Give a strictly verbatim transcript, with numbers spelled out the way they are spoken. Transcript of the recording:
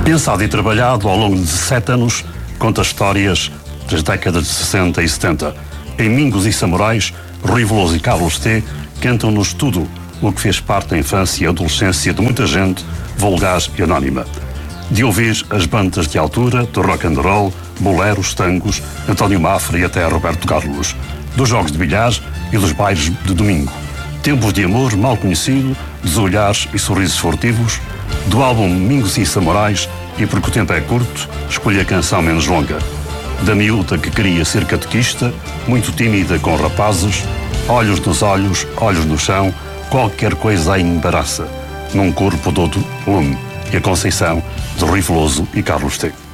Pensado e trabalhado ao longo de sete anos, conta histórias das décadas de sessenta e setenta. Em Mingos e Samurais, Rui Veloso e Carlos T. cantam-nos tudo o que fez parte da infância e adolescência de muita gente, vulgar e anónima. De ouvir as bandas de altura, do rock and roll, boleros, tangos, António Mafra e até Roberto Carlos, dos jogos de bilhar e dos bailes de domingo. Tempos de amor mal conhecido, dos olhares e sorrisos furtivos, do álbum Mingos e Samurais, e porque o tempo é curto, escolhi a canção menos longa. Da miúda que queria ser catequista, muito tímida com rapazes, olhos nos olhos, olhos no chão, qualquer coisa a embaraça, num corpo todo lume, e a Conceição de Rui Veloso e Carlos T.